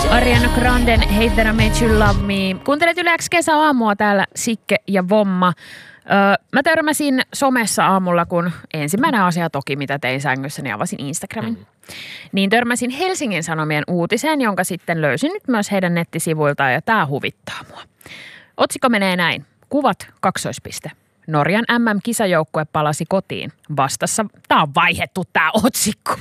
Ariana Granden Hate That I Made You Love Me. Kuuntelet Yle X kesäaamua täällä Sikke ja Vomma. Mä törmäsin somessa aamulla, kun ensimmäinen asia toki, mitä tein sängyssä, niin avasin Instagramin. Niin törmäsin Helsingin Sanomien uutiseen, jonka sitten löysin nyt myös heidän nettisivuiltaan, ja tää huvittaa mua. Otsikko menee näin. Kuvat : Norjan MM-kisajoukkue palasi kotiin. Vastassa, tää on vaihdettu tää otsikko.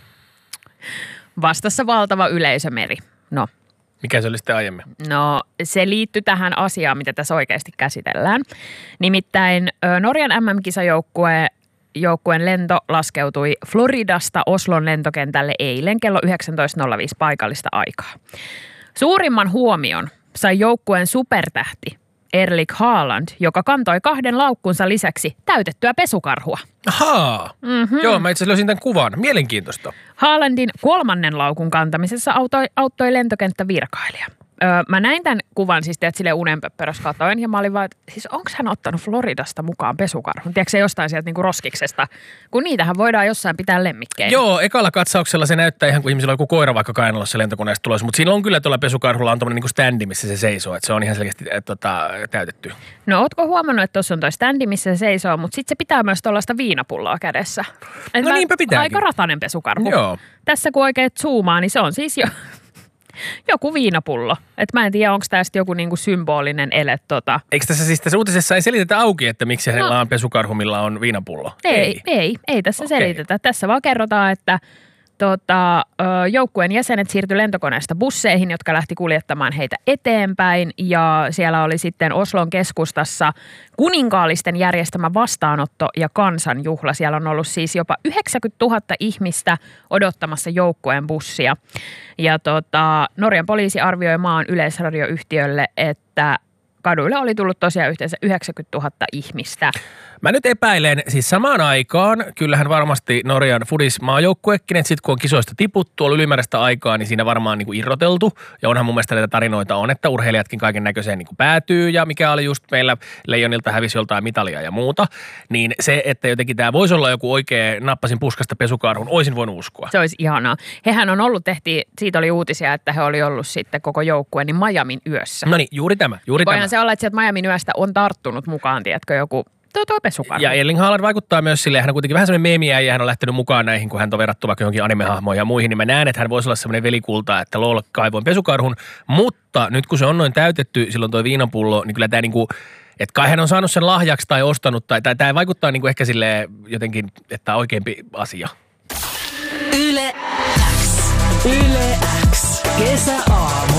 Vastassa valtava yleisömeri. No. Mikä se oli sitten aiemmin? No, se liittyy tähän asiaan, mitä tässä oikeasti käsitellään. Nimittäin Norjan MM-kisajoukkueen lento laskeutui Floridasta Oslon lentokentälle eilen kello 19.05 paikallista aikaa. Suurimman huomion sai joukkueen supertähti Erling Haaland, joka kantoi 2 laukkunsa lisäksi täytettyä pesukarhua. Ahaa, joo, mä itse asiassa löysin tämän kuvan. Mielenkiintoista. Haalandin 3. laukun kantamisessa auttoi lentokenttävirkailija. Mä näin tämän kuvan siis silleen unenpöppörössä katoin ja mä olin vaan, että siis onko hän ottanut Floridasta mukaan pesukarhun? Tiedätkö se jostain sieltä niinku roskiksesta? Kun niitähän voidaan jossain pitää lemmikkeinä. Joo, ekalla katsauksella se näyttää ihan kuin ihmisillä on joku koira vaikka kainalossa lentokoneesta tulossa, mutta siinä on kyllä tuolla pesukarhulla on tommoinen niinku standi, missä se seisoo, että se on ihan selkeästi täytetty. No ootko huomannut, että tuossa on toi standi, missä se seisoo, mutta sitten se pitää myös tuollaista viinapulloa kädessä. No niinpä pitääkin. Aika ratainen pesukarhu. Joo. Tässä kun oikein zoomaa, niin se on siis jo joku viinapullo. Et mä en tiedä, onko tämä sitten joku niinku symbolinen ele. Eikö tässä uutisessa ei selitetä auki, että miksi hänellä on pesukarhu, millä on viinapullo? Ei tässä selitetä. Tässä vaan kerrotaan, että joukkueen jäsenet siirtyi lentokoneesta busseihin, jotka lähti kuljettamaan heitä eteenpäin. Ja siellä oli sitten Oslon keskustassa kuninkaallisten järjestämä vastaanotto ja kansanjuhla. Siellä on ollut siis jopa 90 000 ihmistä odottamassa joukkueen bussia. Ja Norjan poliisi arvioi maan yleisradioyhtiölle, että kaduille oli tullut tosiaan yhteensä 90 000 ihmistä. Mä nyt epäilen, siis samaan aikaan, kyllähän varmasti Norjan fudismaajoukkuekin, että sitten kun on kisoista tiputtu, ollut ylimääräistä aikaa, niin siinä varmaan niin kuin irroteltu. Ja onhan mun mielestä näitä tarinoita on, että urheilijatkin kaiken näköiseen niin kuin päätyy, ja mikä oli just meillä Leijonilta hävisi joltain mitalia ja muuta. Niin se, että jotenkin tämä voisi olla joku oikea nappasin puskasta pesukarhun, oisin voinut uskoa. Se olisi ihanaa. Hehän on ollut, siitä oli uutisia, että he oli ollut sitten koko joukkueen niin Miamin yössä. No niin, juuri tämä. Voihan se olla, että sieltä Miamin yöstä on tarttunut mukaan, tiedätkö, joku tuo pesukarhu. Ja Erling Haaland vaikuttaa myös silleen, hän on kuitenkin vähän semmoinen meemiä ja hän on lähtenyt mukaan näihin, kun hän on verrattu vaikka johonkin animehahmoihin ja muihin, niin mä näen, että hän voisi olla semmoinen velikulta, että lol, kaivoin pesukarhun, mutta nyt kun se on noin täytetty, silloin toi viinapullo, niin kyllä tämä niinku, että kai hän on saanut sen lahjaksi tai ostanut, tai tämä vaikuttaa niinku ehkä silleen jotenkin, että oikeampi asia. Yle X. Yle X. Kesäaamu.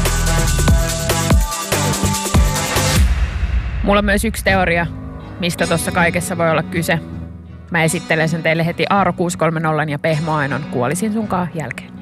Mulla on myös yksi teoria, mistä tuossa kaikessa voi olla kyse. Mä esittelen sen teille heti Aaro 630 ja Pehmo Ainon Kuolisin sunkaan jälkeen.